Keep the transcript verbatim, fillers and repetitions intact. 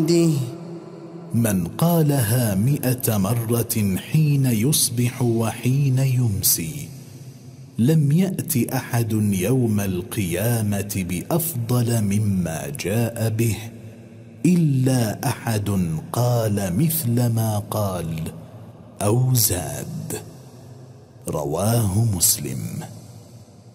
من قالها مئة مرة حين يصبح وحين يمسي لم يأت أحد يوم القيامة بأفضل مما جاء به إلا أحد قال مثل ما قال أو زاد. رواه مسلم.